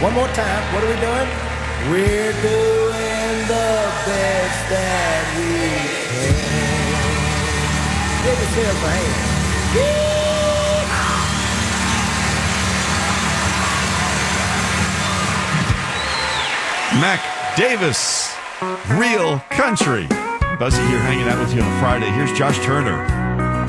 One more time. What are we doing? We're doing the best that we can. Give yourself a hand. Mac Davis, Real Country. Buzzy here hanging out with you on a Friday. Here's Josh Turner.